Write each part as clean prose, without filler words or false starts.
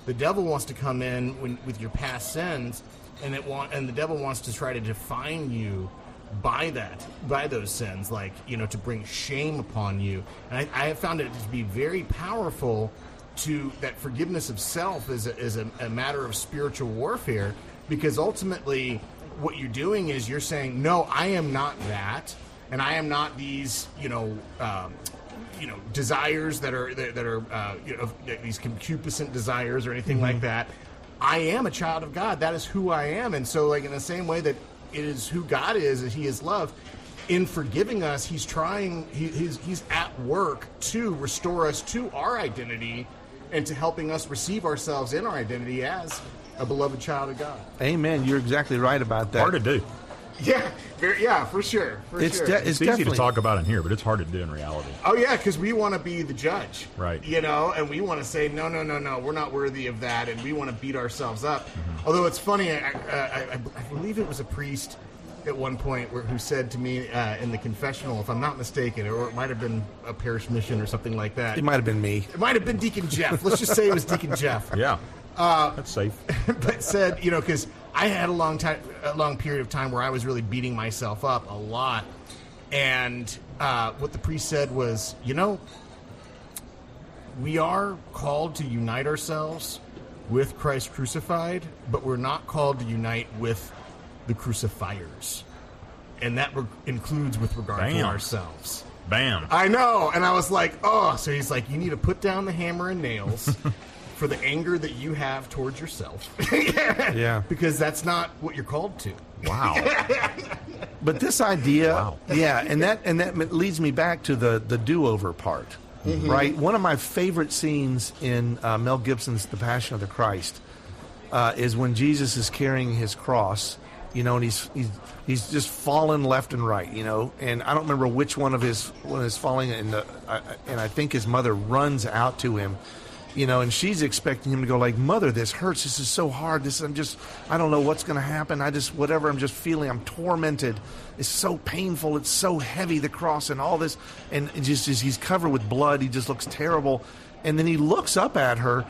the devil wants to come in with your past sins, and the devil wants to try to define you by those sins, like, to bring shame upon you. And I have found it to be very powerful that forgiveness of self is a matter of spiritual warfare, because ultimately what you're doing is you're saying, no, I am not that, and I am not these, desires that are these concupiscent desires or anything like that. I am a child of God. That is who I am. And so, like, in the same way that it is who God is, He is love. In forgiving us, He's trying. He's at work to restore us to our identity, and to helping us receive ourselves in our identity as a beloved child of God. Amen. You're exactly right about that. Hard to do. Yeah, for sure. It's easy to talk about in here, but it's hard to do in reality. Oh, yeah, because we want to be the judge. Right. And we want to say, no, we're not worthy of that, and we want to beat ourselves up. Mm-hmm. Although it's funny, I believe it was a priest at one point who said to me in the confessional, if I'm not mistaken, or it might have been a parish mission or something like that. It might have been me. It might have been Deacon Jeff. Let's just say it was Deacon Jeff. Yeah, that's safe. But said, because I had a long period of time where I was really beating myself up a lot. And what the priest said was, we are called to unite ourselves with Christ crucified, but we're not called to unite with the crucifiers. And that includes with regard to ourselves. Bam. I know. And I was like, oh, so he's like, you need to put down the hammer and nails for the anger that you have towards yourself. Yeah. Because that's not what you're called to. Wow. But this idea, and that leads me back to the do-over part, right? One of my favorite scenes in Mel Gibson's The Passion of the Christ is when Jesus is carrying his cross, and he's just fallen left and right, and I don't remember which one of his falling, and I think his mother runs out to him, and she's expecting him to go like, Mother, this hurts. This is so hard. I don't know what's going to happen. I'm just feeling, I'm tormented. It's so painful. It's so heavy, the cross and all this. And he's covered with blood. He just looks terrible. And then he looks up at her,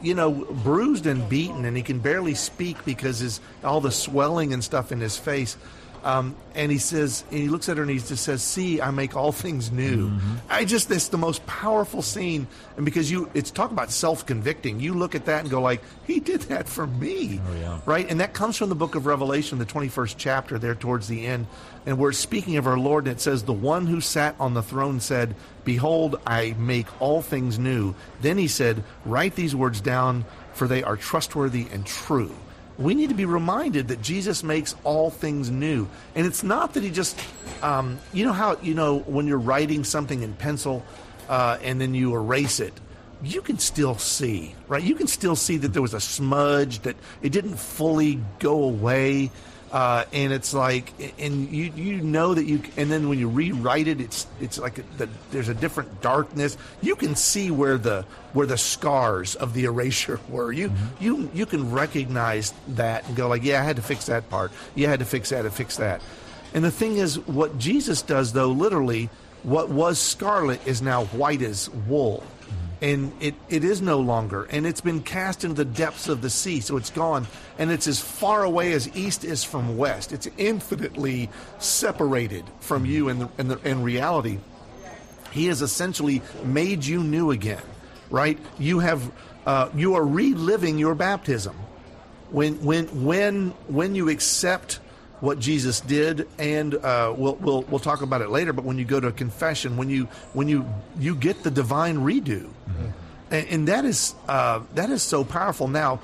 bruised and beaten, and he can barely speak because all the swelling and stuff in his face. And he looks at her and he just says, see, I make all things new. Mm-hmm. This the most powerful scene. And because it's talk about self-convicting. You look at that and go like, he did that for me. Oh, yeah. Right? And that comes from the book of Revelation, the 21st chapter there towards the end. And we're speaking of our Lord, and it says, the one who sat on the throne said, behold, I make all things new. Then he said, write these words down, for they are trustworthy and true. We need to be reminded that Jesus makes all things new. And it's not that he just, you know how, when you're writing something in pencil and then you erase it, you can still see, right? You can still see that there was a smudge, that it didn't fully go away. And it's like, and you know that and then when you rewrite it, it's like there's a different darkness. You can see where the scars of the erasure were. You can recognize that and go like, yeah, I had to fix that part. Yeah, I had to fix that and fix that. And the thing is, what Jesus does, though, literally, what was scarlet is now white as wool. And it is no longer, and it's been cast into the depths of the sea, so it's gone, and it's as far away as east is from west. It's infinitely separated from you in reality. He has essentially made you new again, right? You are reliving your baptism when you accept what Jesus did, and we'll talk about it later. But when you go to a confession, when you get the divine redo, and that is so powerful. Now,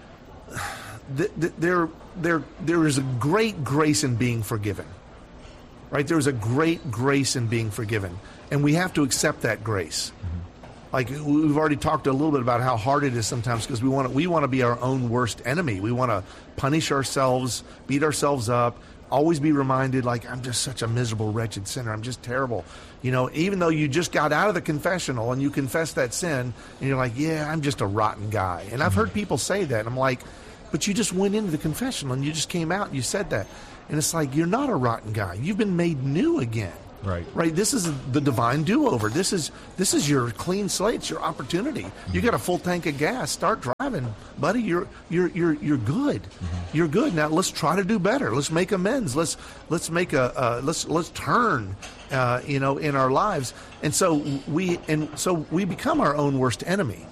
there is a great grace in being forgiven, right? There is a great grace in being forgiven, and we have to accept that grace. Like we've already talked a little bit about how hard it is sometimes, because we want to be our own worst enemy. We want to punish ourselves, beat ourselves up, always be reminded like, I'm just such a miserable, wretched sinner. I'm just terrible. Even though you just got out of the confessional and you confess that sin, and you're like, yeah, I'm just a rotten guy. And I've heard people say that. And I'm like, but you just went into the confessional and you just came out and you said that. And it's like, you're not a rotten guy. You've been made new again. Right. This is the divine do-over. This is your clean slate. It's your opportunity. Mm-hmm. You got a full tank of gas. Start driving, buddy. You're good. Mm-hmm. You're good. Now let's try to do better. Let's make amends. Let's make let's turn. In our lives, and so we become our own worst enemy.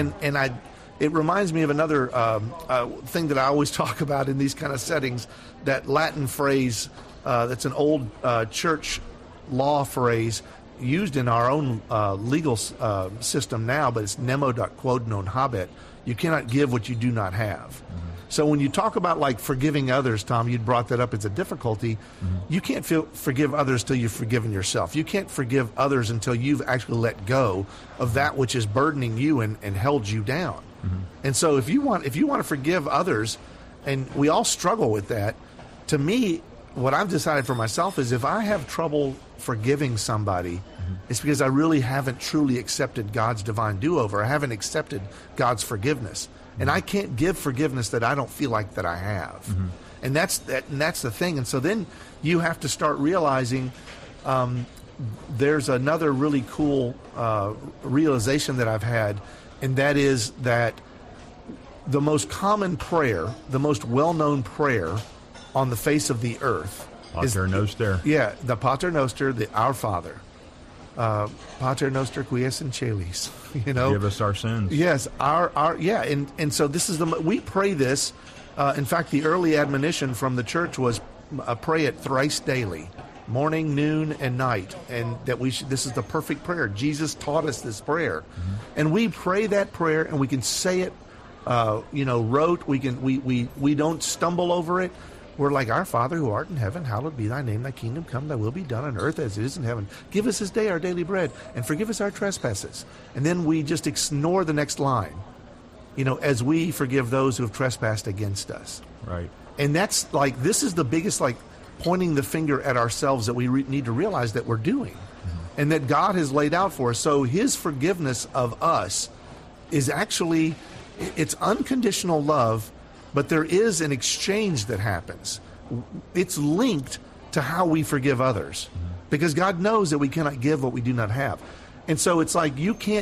It reminds me of another thing that I always talk about in these kind of settings. That Latin phrase that's an old church law phrase used in our own legal system now, but it's nemo dat quod non habet. You cannot give what you do not have. Mm-hmm. So when you talk about like forgiving others, Tom, you'd brought that up as a difficulty. Mm-hmm. You can't forgive others till you've forgiven yourself. You can't forgive others until you've actually let go of that which is burdening you and held you down. Mm-hmm. And so if you want to forgive others, and we all struggle with that, to me, what I've decided for myself is if I have trouble forgiving somebody, mm-hmm. it's because I really haven't truly accepted God's divine do-over. I haven't accepted God's forgiveness. Mm-hmm. And I can't give forgiveness that I don't feel like that I have. Mm-hmm. And that's the thing. And so then you have to start realizing there's another really cool realization that I've had, and that is that the most common prayer, the most well-known prayer on the face of the earth Pater Noster. Yeah, the Pater Noster, the Our Father. Pater Noster qui es in celis. Forgive us our sins. Yes, and so this is we pray this. In fact, the early admonition from the church was pray it thrice daily, morning, noon, and night, and that this is the perfect prayer. Jesus taught us this prayer, mm-hmm. and we pray that prayer, and we can say it, rote. We don't stumble over it. We're like, Our Father who art in heaven, hallowed be thy name, thy kingdom come, thy will be done on earth as it is in heaven. Give us this day our daily bread, and forgive us our trespasses. And then we just ignore the next line, as we forgive those who have trespassed against us. Right. And that's this is the biggest, pointing the finger at ourselves that we need to realize that we're doing. Mm-hmm. And that God has laid out for us. So his forgiveness of us is actually, it's unconditional love, but there is an exchange that happens. It's linked to how we forgive others, mm-hmm. because God knows that we cannot give what we do not have. And so it's you can't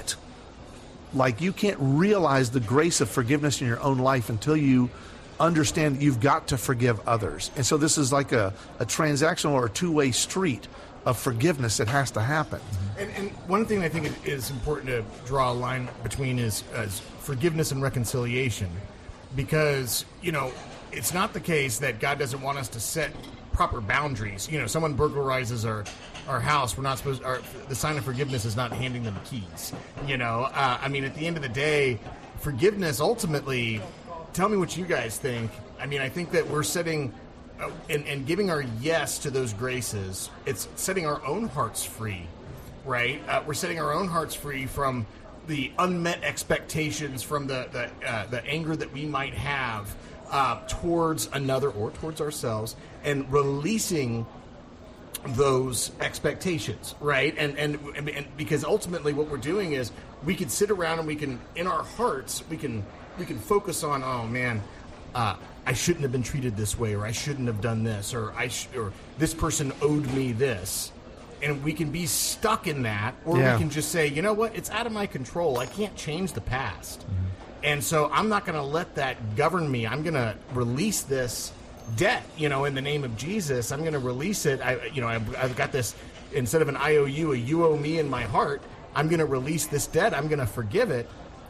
realize the grace of forgiveness in your own life until you understand that you've got to forgive others. And so this is like a transactional or a two-way street of forgiveness that has to happen. Mm-hmm. And one thing I think is important to draw a line between is forgiveness and reconciliation. Because, it's not the case that God doesn't want us to set proper boundaries. Someone burglarizes our house. We're not supposed. The sign of forgiveness is not handing them keys. At the end of the day, forgiveness ultimately. Tell me what you guys think. I think that we're setting and giving our yes to those graces. It's setting our own hearts free, right? We're setting our own hearts free from the unmet expectations, from the anger that we might have towards another or towards ourselves, and releasing those expectations, right? And because ultimately what we're doing is we can sit around and we can, in our hearts, we can focus on, oh man, I shouldn't have been treated this way, or I shouldn't have done this, or or this person owed me this. And we can be stuck in that, or we can just say, you know what, it's out of my control. I can't change the past. Mm-hmm. And so I'm not going to let that govern me. I'm going to release this debt, in the name of Jesus. I'm going to release it. I've got this, instead of an I owe you, a you owe me in my heart. I'm going to release this debt. I'm going to forgive it.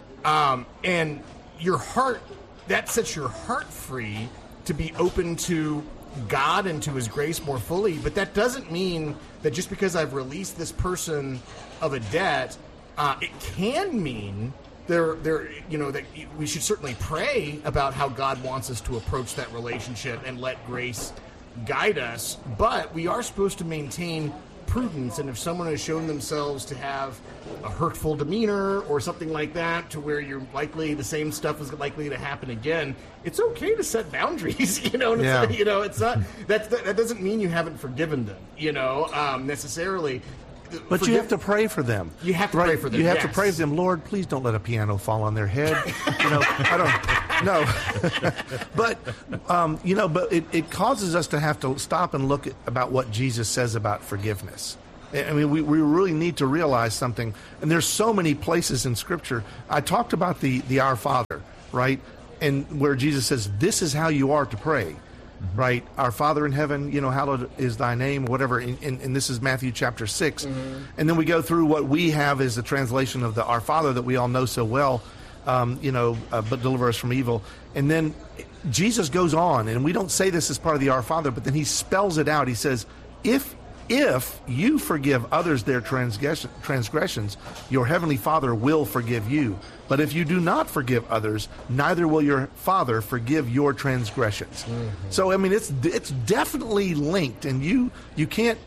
And your heart, that sets your heart free to be open to God and to his grace more fully. But that doesn't mean that just because I've released this person of a debt, it can mean that we should certainly pray about how God wants us to approach that relationship and let grace guide us. But we are supposed to maintain prudence, and if someone has shown themselves to have a hurtful demeanor or something like that, to where the same stuff is likely to happen again, it's okay to set boundaries. It's not that doesn't mean you haven't forgiven them, necessarily. But you have to pray for them. You have to pray for them. You have to pray for them. Lord, please don't let a piano fall on their head. I don't know. But but it causes us to have to stop and look about what Jesus says about forgiveness. I mean, we really need to realize something. And there's so many places in Scripture. I talked about the Our Father, right? And where Jesus says, this is how you are to pray, right? Our Father in heaven, hallowed is thy name, whatever. And this is Matthew chapter 6. And then we go through what we have as the translation of the Our Father that we all know so well, but deliver us from evil. And then Jesus goes on, and we don't say this as part of the Our Father, but then he spells it out. He says, if you forgive others their transgressions, your heavenly Father will forgive you. But if you do not forgive others, neither will your Father forgive your transgressions. So, I mean, it's definitely linked, and you can't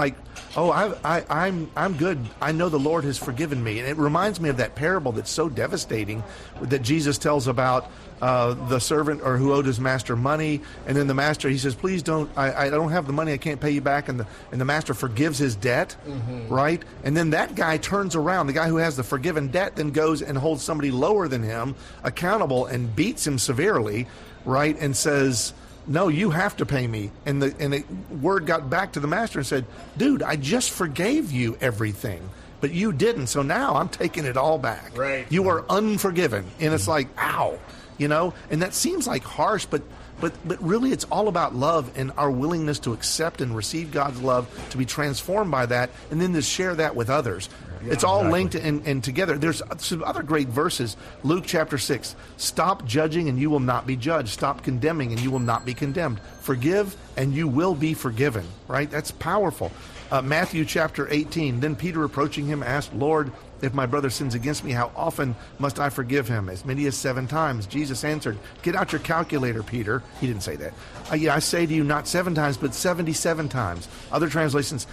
I'm good. I know the Lord has forgiven me. And it reminds me of that parable that's so devastating that Jesus tells about the servant or who owed his master money, and then the master, he says, please don't, I don't have the money, I can't pay you back, and the master forgives his debt, right? And then that guy turns around, the guy who has the forgiven debt then goes and holds somebody lower than him accountable and beats him severely, right? And says, no, you have to pay me. And the word got back to the master and said, dude, I just forgave you everything, but you didn't, so now I'm taking it all back. Right. You are unforgiven. And it's like, ow. And that seems like harsh, but really it's all about love and our willingness to accept and receive God's love, to be transformed by that, and then to share that with others. Yeah, it's all linked and together. There's some other great verses. Luke chapter 6, stop judging and you will not be judged. Stop condemning and you will not be condemned. Forgive and you will be forgiven, right? That's powerful. Matthew chapter 18, then Peter approaching him asked, Lord, if my brother sins against me, how often must I forgive him? As many as 7 times. Jesus answered, get out your calculator, Peter. He didn't say that. I say to you, not 7 times, but 77 times. Other translations,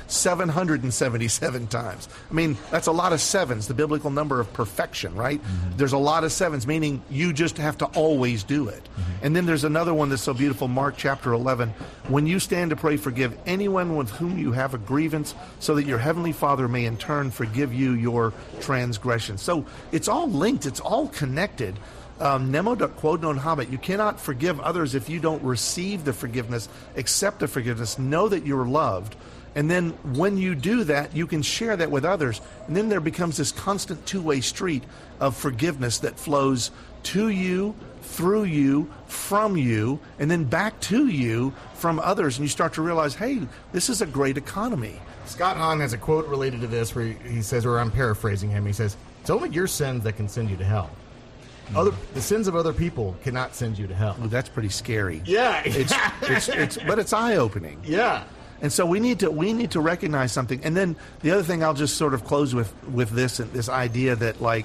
777 times. I mean, that's a lot of sevens, the biblical number of perfection, right? There's a lot of sevens, meaning you just have to always do it. And then there's another one that's so beautiful, Mark chapter 11. When you stand to pray, forgive anyone with whom you have a grievance, so that your heavenly Father may in turn forgive you your transgressions. So it's all linked. It's all connected. Nemo quod non habet. You cannot forgive others if you don't receive the forgiveness, accept the forgiveness, know that you're loved. And then when you do that, you can share that with others. And then there becomes this constant two-way street of forgiveness that flows to you, through you, from you, and then back to you from others. And you start to realize, hey, this is a great economy. Scott Hahn has a quote related to this where he says, or I'm paraphrasing him, he says, it's only your sins that can send you to hell. The sins of other people cannot send you to hell. Ooh, that's pretty scary. Yeah. But it's eye-opening. Yeah. And so we need to recognize something. And then the other thing I'll just sort of close with this idea that like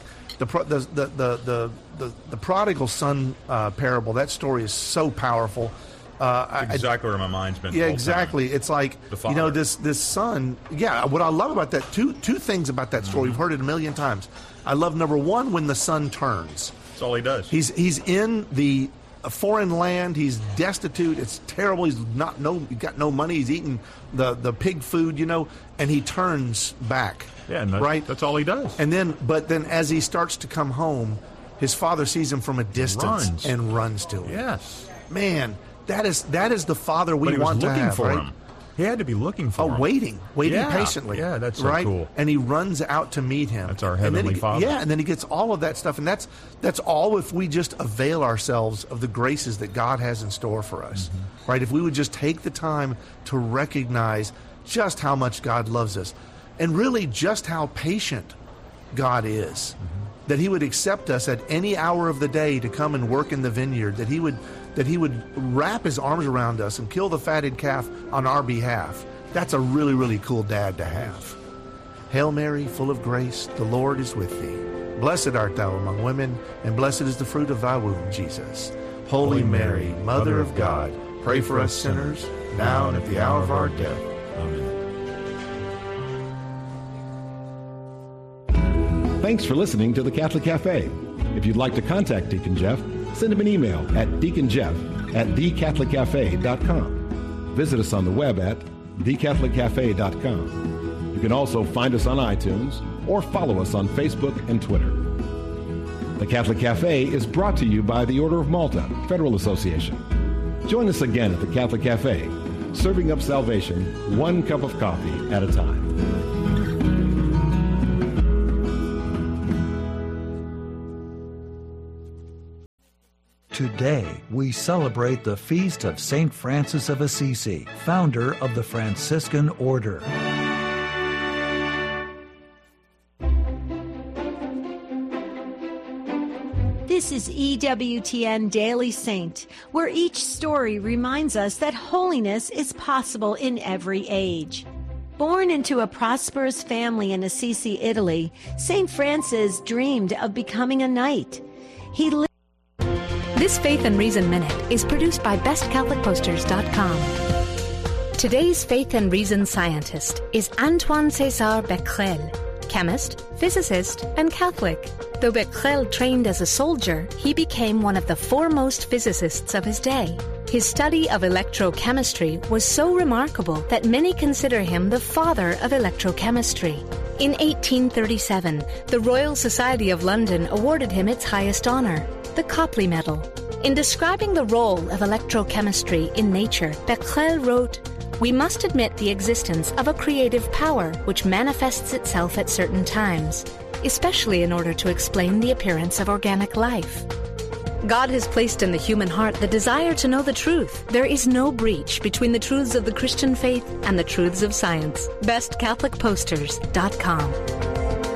the prodigal son parable, that story is so powerful. Exactly where my mind's been. Yeah, exactly. It's like, this son. Yeah, what I love about that, two things about that story. We've heard it a million times. I love number one, when the son turns. That's all he does. He's in the foreign land. He's destitute. It's terrible. He's got no money. He's eating the pig food, and he turns back. Yeah, and right. That's all he does. And then as he starts to come home, his father sees him from a distance and runs to him. Yes, man. That is the father we want to have, for right? him. He had to be looking for him. Waiting patiently. Yeah, that's so right? cool. And he runs out to meet him. That's our heavenly Father. Yeah, and then he gets all of that stuff, and that's all if we just avail ourselves of the graces that God has in store for us, right? If we would just take the time to recognize just how much God loves us, and really just how patient God is, that he would accept us at any hour of the day to come and work in the vineyard, that he would wrap his arms around us and kill the fatted calf on our behalf. That's a really, really cool dad to have. Hail Mary, full of grace, the Lord is with thee. Blessed art thou among women, and blessed is the fruit of thy womb, Jesus. Holy Mary, Mother of God, pray for us sinners, now and at the hour of our death. Amen. Thanks for listening to The Catholic Cafe. If you'd like to contact Deacon Jeff, send him an email at deaconjeff@thecatholiccafe.com. Visit us on the web at thecatholiccafe.com. You can also find us on iTunes or follow us on Facebook and Twitter. The Catholic Cafe is brought to you by the Order of Malta Federal Association. Join us again at the Catholic Cafe, serving up salvation one cup of coffee at a time. Today, we celebrate the feast of St. Francis of Assisi, founder of the Franciscan Order. This is EWTN Daily Saint, where each story reminds us that holiness is possible in every age. Born into a prosperous family in Assisi, Italy, St. Francis dreamed of becoming a knight. This Faith and Reason Minute is produced by BestCatholicPosters.com. Today's Faith and Reason scientist is Antoine César Becquerel, chemist, physicist, and Catholic. Though Becquerel trained as a soldier, he became one of the foremost physicists of his day. His study of electrochemistry was so remarkable that many consider him the father of electrochemistry. In 1837, the Royal Society of London awarded him its highest honor, the Copley Medal. In describing the role of electrochemistry in nature, Becquerel wrote, "We must admit the existence of a creative power which manifests itself at certain times, especially in order to explain the appearance of organic life. God has placed in the human heart the desire to know the truth. There is no breach between the truths of the Christian faith and the truths of science." BestCatholicPosters.com.